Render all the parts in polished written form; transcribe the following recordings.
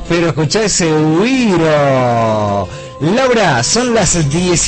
Pero escuchá ese huiro. Laura, son las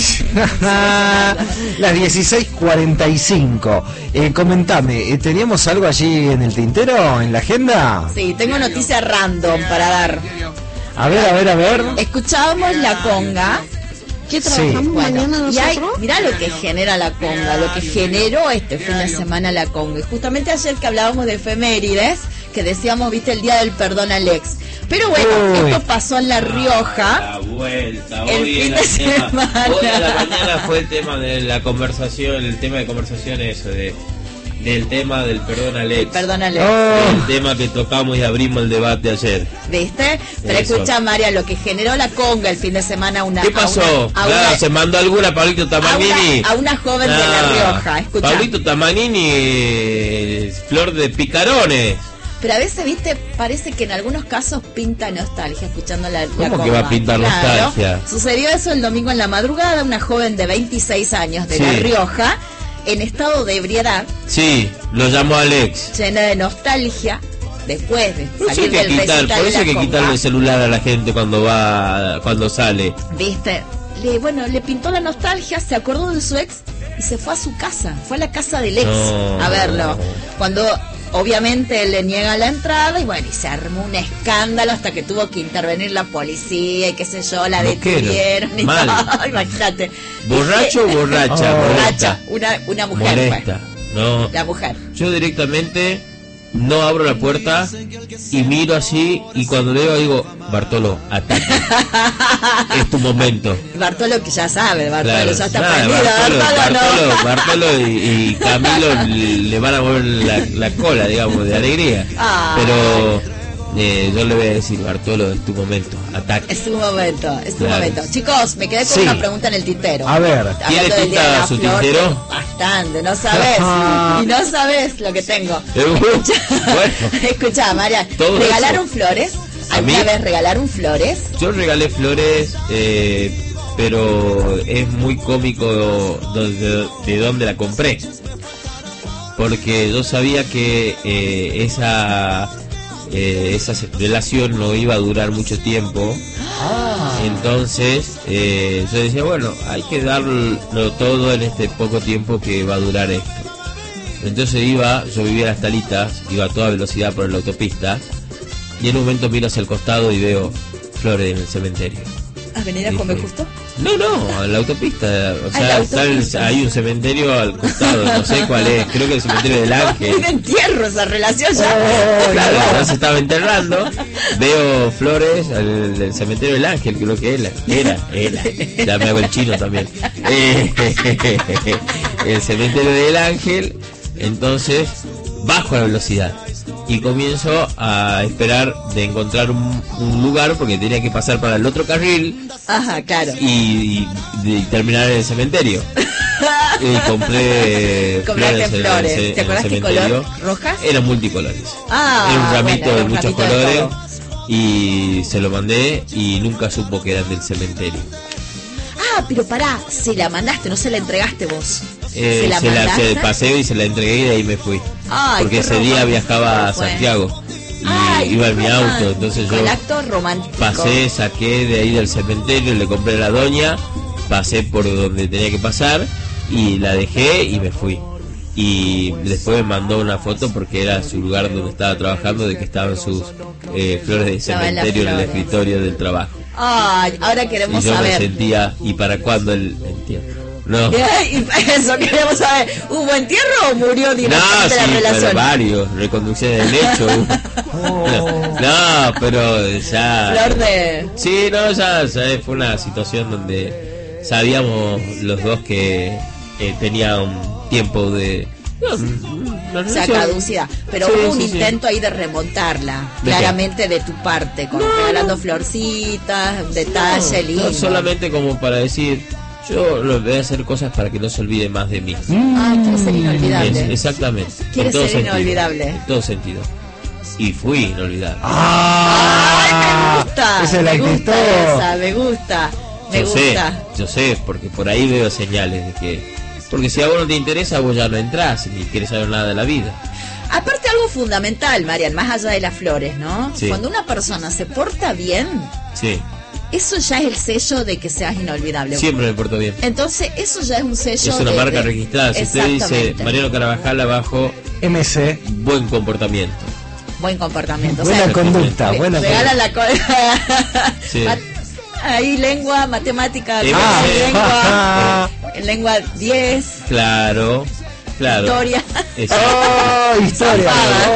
16:45. Comentame, ¿teníamos algo allí en el tintero, en la agenda? Sí, tengo noticias random para dar. A ver. Escuchábamos la conga. ¿Qué trabajamos mañana nosotros? Mirá lo que genera la conga, lo que generó este fin de semana la conga. Y justamente ayer que hablábamos de efemérides, que decíamos, viste, el día del perdón al ex. Pero bueno, esto pasó en La Rioja. El fin de semana. Hoy a la mañana fue el tema de la conversación, el tema de conversación eso, del tema del perdón al ex. Perdón al ex. El tema que tocamos y abrimos el debate ayer. ¿Viste? Pero eso. Escucha, María, lo que generó la conga el fin de semana. ¿Qué pasó? Se mandó alguna Pablito Tamagnini. A una joven de La Rioja. Escucha. Pablito Tamagnini, flor de picarones. Pero a veces, viste, parece que en algunos casos pinta nostalgia escuchando la ¿Cómo que va a pintar nostalgia? Sucedió eso el domingo en la madrugada. Una joven de 26 años de La Rioja, en estado de ebriedad. Sí, lo llamó Alex. Llena de nostalgia, después de salir del recital. Por eso hay que quitarle el celular a la gente cuando sale. Viste, le pintó la nostalgia, se acordó de su ex y se fue a su casa. Fue a la casa del ex a verlo. Cuando obviamente le niega la entrada y se armó un escándalo hasta que tuvo que intervenir la policía y qué sé yo, la detuvieron y todo. Imagínate. ¿Borracho o borracha? Borracha, una mujer. Molesta. No. La mujer. Yo directamente no abro la puerta y miro así y cuando le digo, Bartolo, ataque. Es tu momento. Bartolo que ya sabe, Bartolo claro. ya está prendido. Bartolo y Camilo le van a mover la cola, digamos, de alegría. Pero yo le voy a decir, Bartolo, es tu momento, ataque. Es tu momento. Chicos, me quedé con una pregunta en el tintero. A ver, ¿tiene pinta su tintero? Bastante, no sabes. Y no sabes lo que tengo. Escuchá, María, ¿regalaron flores? ¿Alguna vez regalaron flores? Yo regalé flores, pero es muy cómico de dónde la compré. Porque yo sabía que esa relación no iba a durar mucho tiempo. Entonces yo decía, bueno, hay que darlo todo en este poco tiempo que va a durar esto. Entonces yo vivía en Las Talitas, iba a toda velocidad por la autopista y en un momento miro hacia el costado y veo flores en el cementerio. ¿Avenida Come Justo? No, en la autopista. O sea, hay un cementerio al costado, no sé cuál es, creo que el cementerio del Ángel. Un entierro esa relación ya. Claro, no se estaba enterrando. Veo flores del cementerio del Ángel, creo que era. Ya me hago el chino también. El cementerio del Ángel. Entonces bajo la velocidad y comienzo a esperar de encontrar un lugar porque tenía que pasar para el otro carril. Ajá, claro. Y terminar en el cementerio. Y compré flores. ¿Te acordás qué color? ¿Rojas? Eran multicolores. Era un ramito de muchos colores y se lo mandé y nunca supo que eran del cementerio. Pero pará, se la mandaste, no se la entregaste vos. Se paseo y se la entregué y de ahí me fui. Porque ese día viajaba a Santiago y iba en mi auto, entonces yo acto romántico. Pasé, saqué de ahí del cementerio, le compré a la doña, pasé por donde tenía que pasar y la dejé y me fui. Y después me mandó una foto porque era su lugar donde estaba trabajando, de que estaban sus flores de cementerio en el escritorio del trabajo. Ahora queremos saber. Y yo me sentía, ¿y para cuándo el entierro? No. Eso queremos saber. ¿Hubo entierro o murió directamente la relación? Pero varios, reconducción del hecho. No, pero ya. Flor de. Sí, no, ya fue una situación donde sabíamos los dos que tenía un tiempo de. O sea, caducidad. Pero hubo un intento ahí de remontarla, claramente de tu parte, regalando florcitas, detalle lindo. No solamente como para decir, yo voy a hacer cosas para que no se olvide más de mí. Quiere ser inolvidable. Exactamente. Quiere ser inolvidable. En todo sentido. Y fui inolvidable. Me gusta. Esa es la actitud. Me gusta. Yo sé, porque por ahí veo señales de que. Porque si a vos no te interesa, vos ya no entrás ni quieres saber nada de la vida. Aparte algo fundamental, Marian, más allá de las flores, ¿no? Sí. Cuando una persona se porta bien, Sí. eso ya es el sello de que seas inolvidable. Siempre me porto bien. Entonces, eso ya es un sello. Es una marca registrada. Si usted dice Mariano Carabajal abajo, MC. buen comportamiento. Buen comportamiento. Buena o sea, conducta. Buena regala conducta. Sí. Ahí lengua, matemática, lengua 10. Claro. Historia. Historia.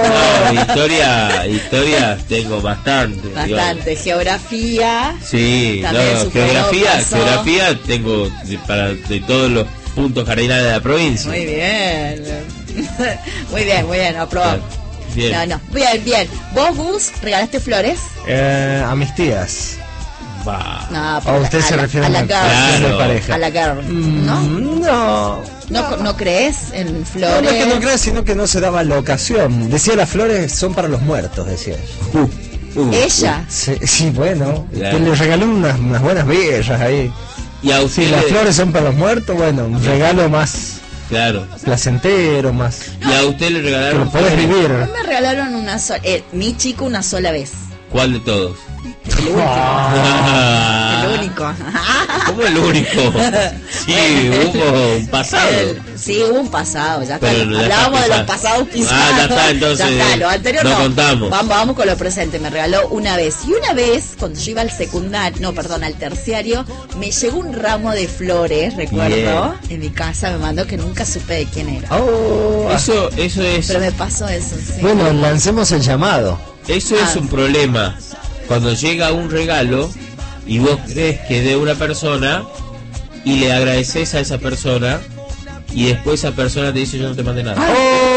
Historia tengo bastante. Bastante. Geografía. Sí, geografía tengo de todos los puntos cardinales de la provincia. Muy bien. Muy bien, aprobado. Bien. No, bien. ¿Vos, Gus, regalaste flores? A mis tías. Va. No, ¿O usted se refiere a la girl? de pareja? A la girl, ¿no? ¿No crees en flores? No es que no crees, sino que no se daba la ocasión. Decía, las flores son para los muertos, decía. ¿Ella? Sí, bueno. Claro. Que le regaló unas buenas bellas ahí. Y a usted Si las flores son para los muertos, bueno, un regalo más placentero, más... Y a usted le regalaron... Que lo podés vivir. Me regalaron una sola... mi chico una sola vez. ¿Cuál de todos? El último. El único. ¿Cómo el único? Sí, hubo un pasado. Sí, hubo un pasado, ya está. Pero Hablábamos de los pasados pisados. Ya está, entonces. Ya está, lo anterior no no. Contamos. Vamos con lo presente. Me regaló una vez. Y una vez, cuando yo iba al al terciario, me llegó un ramo de flores, recuerdo, en mi casa, me mandó, que nunca supe de quién era. Eso es. Pero me pasó eso, sí. Bueno, lancemos el llamado. Eso es un problema. Cuando llega un regalo y vos crees que de una persona y le agradeces a esa persona y después esa persona te dice yo no te mandé nada.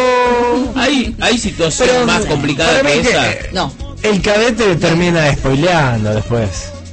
Hay situación más complicada que esa. No. El cadete termina spoileando después.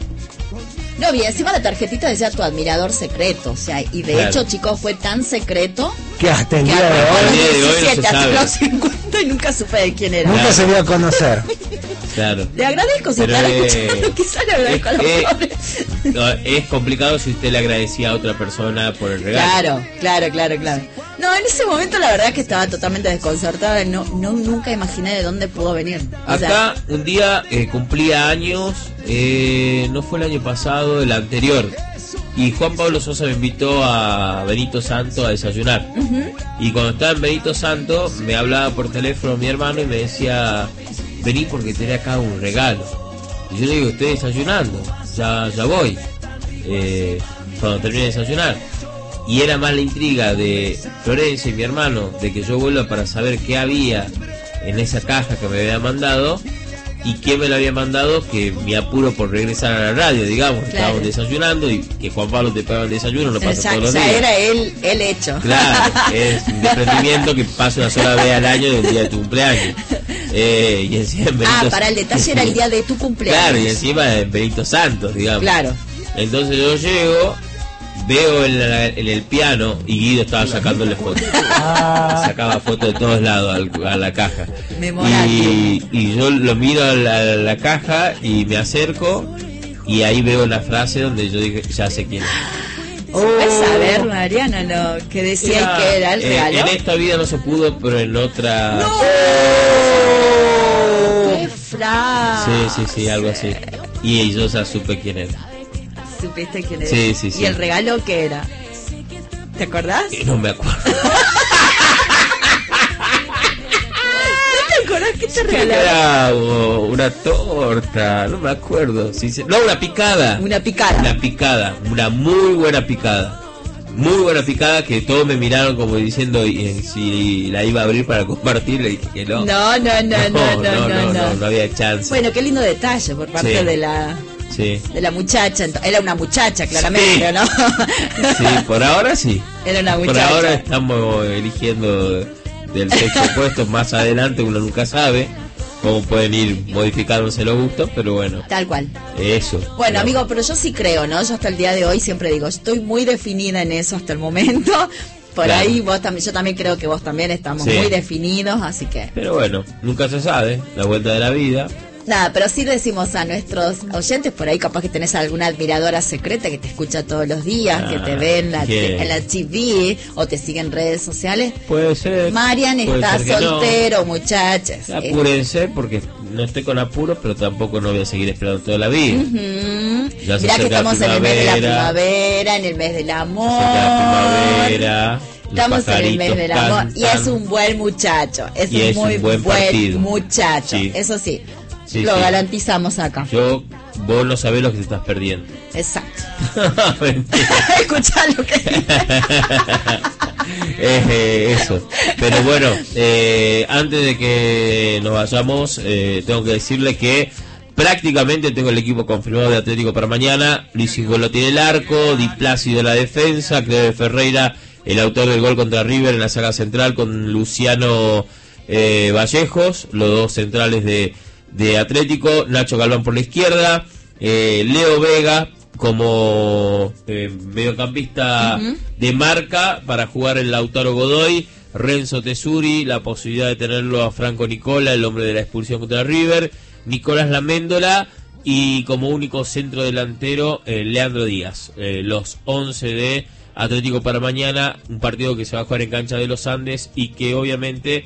No, bien, encima la tarjetita decía tu admirador secreto, o sea, y de hecho, chicos, fue tan secreto que hasta el día de hoy no se sabe. Los 50 y nunca supe de quién era. Nunca se dio a conocer. Claro. Le agradezco si está escuchando, quizás le agradezco a los pobres. No, es complicado si usted le agradecía a otra persona por el regalo. Claro. No, en ese momento la verdad que estaba totalmente desconcertada, nunca imaginé de dónde pudo venir. Acá un día cumplía años, no fue el año pasado, el anterior, y Juan Pablo Sosa me invitó a Benito Santo a desayunar. Y cuando estaba en Benito Santo me hablaba por teléfono mi hermano y me decía, vení porque tenés acá un regalo. Y yo le digo, estoy desayunando, ya voy, cuando termine de desayunar. Y era más la intriga de Florencia y mi hermano de que yo vuelva para saber qué había en esa caja que me había mandado y quién me lo había mandado, que me apuro por regresar a la radio, digamos. Estábamos desayunando y que Juan Pablo te paga el desayuno, no pasa todos los días. Era él hecho. Claro, es un desprendimiento que pasa una sola vez al año del día de tu cumpleaños. Y encima en Benito para el detalle era el día de tu cumpleaños. Claro, y encima en Benito Santos, digamos. Claro. Entonces yo llego, veo en el piano y Guido estaba sacándole fotos. Sacaba fotos de todos lados a la caja. Y yo lo miro a la caja y me acerco y ahí veo la frase donde yo dije, ya sé quién es. ¿Puedes saber, Mariano, lo que decía que era el regalo? En esta vida no se pudo, pero en otra... ¡No! ¡Qué frase! Sí, algo así. Y yo ya supe quién era. ¿Supiste quién era? Sí. ¿Y el regalo qué era? ¿Te acordás? No me acuerdo. ¿No te acordás qué te regalaron? Era una torta, no me acuerdo. No, una picada. Una picada, una muy buena picada. Muy buena picada que todos me miraron como diciendo si la iba a abrir para compartir, le dije que no. No había chance. Bueno, qué lindo detalle por parte de la muchacha. Era una muchacha, claramente, ¿no? Sí, por ahora sí. Era una muchacha. Por ahora estamos eligiendo del sexo opuesto. Más adelante uno nunca sabe cómo pueden ir modificándose los gustos, pero bueno. Tal cual. Eso. Bueno, amigo, pero yo sí creo, ¿no? Yo hasta el día de hoy siempre digo, estoy muy definida en eso hasta el momento. Por ahí vos también, yo también creo que vos también estamos muy definidos, así que... Pero bueno, nunca se sabe, la vuelta de la vida. Nada, pero sí le decimos a nuestros oyentes, por ahí capaz que tenés alguna admiradora secreta que te escucha todos los días, que te ven en la TV o te sigue en redes sociales. Puede ser. Marian está soltero, no. Muchachas. Apúrense porque no estoy con apuros, pero tampoco no voy a seguir esperando toda la vida. Mirá que estamos en el mes de la primavera, en el mes del amor. Estamos en el mes del amor y es un buen muchacho, es un muy buen muchacho, sí. Eso sí, lo garantizamos acá. Vos no sabés lo que te estás perdiendo. Exacto. Escuchá lo que eso. Pero bueno, antes de que nos vayamos, tengo que decirle que prácticamente tengo el equipo confirmado de Atlético para mañana. Luis Ingolotti en el arco, Di Plácido en la defensa, Cleber Ferreira, el autor del gol contra River, en la saga central, con Luciano Vallejos, los dos centrales de Atlético, Nacho Galván por la izquierda, Leo Vega como mediocampista de marca para jugar el Lautaro Godoy, Renzo Tesuri, la posibilidad de tenerlo a Franco Nicola, el hombre de la expulsión contra River, Nicolás Laméndola, y como único centro delantero Leandro Díaz. Los 11 de Atlético para mañana, un partido que se va a jugar en cancha de los Andes y que obviamente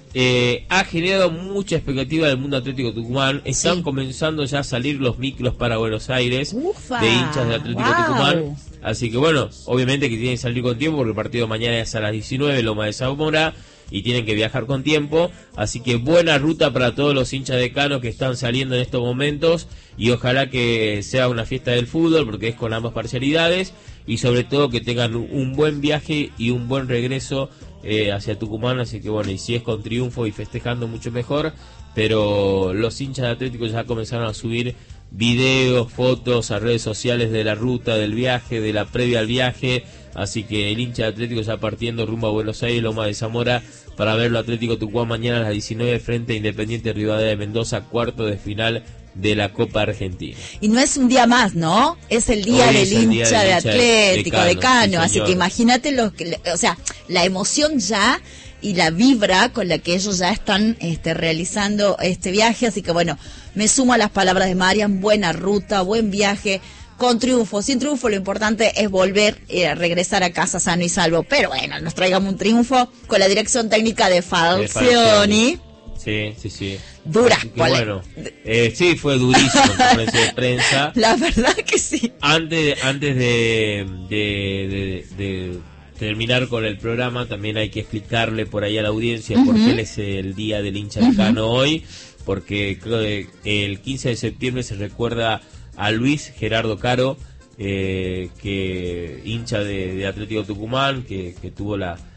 ha generado mucha expectativa del mundo Atlético Tucumán. Están comenzando ya a salir los micros para Buenos Aires de hinchas de Atlético Tucumán, así que bueno, obviamente que tienen que salir con tiempo porque el partido mañana es a las 19, Loma de Zamora, y tienen que viajar con tiempo, así que buena ruta para todos los hinchas de Cano que están saliendo en estos momentos, y ojalá que sea una fiesta del fútbol porque es con ambas parcialidades, y sobre todo que tengan un buen viaje y un buen regreso hacia Tucumán. Así que bueno, y si es con triunfo y festejando, mucho mejor, pero los hinchas de Atlético ya comenzaron a subir videos, fotos a redes sociales de la ruta, del viaje, de la previa al viaje, así que el hincha de Atlético ya partiendo rumbo a Buenos Aires, Loma de Zamora, para verlo Atlético Tucumán mañana a las 19 frente a Independiente Rivadavia de Mendoza, cuarto de final de la Copa Argentina. Y no es un día más, ¿no? Es el día del hincha de Atlético, de Cano, así que imagínate o sea, la emoción ya y la vibra con la que ellos ya están realizando este viaje, así que bueno, me sumo a las palabras de Marian, buena ruta, buen viaje, con triunfo, sin triunfo lo importante es volver a regresar a casa sano y salvo, pero bueno, nos traigamos un triunfo con la dirección técnica de Falcioni. Sí. Dura, bueno, sí, fue durísimo la conferencia de prensa. La verdad que sí. Antes de terminar con el programa, también hay que explicarle por ahí a la audiencia por qué es el día del hincha de Cano hoy, porque creo que el 15 de septiembre se recuerda a Luis Gerardo Caro, que hincha de Atlético Tucumán, que tuvo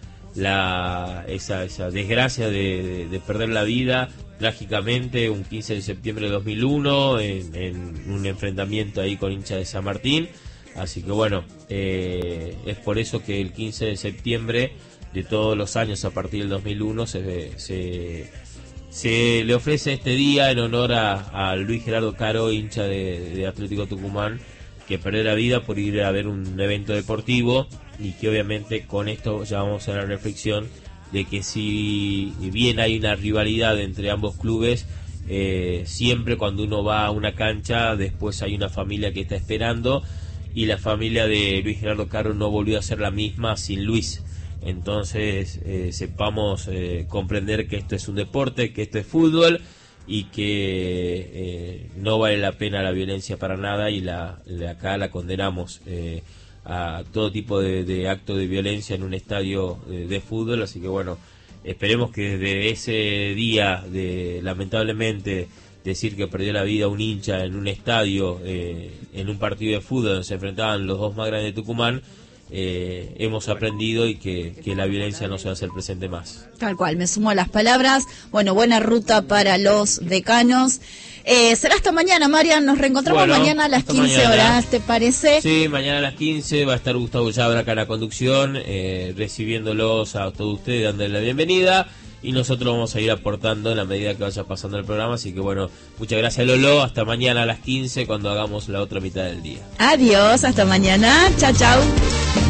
esa desgracia de perder la vida trágicamente un 15 de septiembre de 2001 en un enfrentamiento ahí con hincha de San Martín. Así que bueno, es por eso que el 15 de septiembre de todos los años a partir del 2001 se le ofrece este día en honor a Luis Gerardo Caro, hincha de Atlético Tucumán, que perdió la vida por ir a ver un evento deportivo, y que obviamente con esto ya vamos a la reflexión de que si bien hay una rivalidad entre ambos clubes, siempre cuando uno va a una cancha después hay una familia que está esperando, y la familia de Luis Gerardo Caro no volvió a ser la misma sin Luis. Entonces sepamos comprender que esto es un deporte, que esto es fútbol, y que no vale la pena la violencia para nada, y acá la condenamos a todo tipo de acto de violencia en un estadio de fútbol. Así que bueno, esperemos que desde ese día de lamentablemente decir que perdió la vida un hincha en un estadio, en un partido de fútbol donde se enfrentaban los dos más grandes de Tucumán, hemos aprendido, y que la violencia no se va a hacer presente más. Tal cual, me sumo a las palabras. Bueno, buena ruta para los decanos. Será hasta mañana, Marian, nos reencontramos mañana a las 15 horas, ¿te parece? Sí, mañana a las 15 va a estar Gustavo Llabra acá en la conducción, recibiéndolos a todos ustedes, dándole la bienvenida, y nosotros vamos a ir aportando en la medida que vaya pasando el programa. Así que bueno, muchas gracias, Lolo, hasta mañana a las 15 cuando hagamos la otra mitad del día. Adiós, hasta mañana, chao.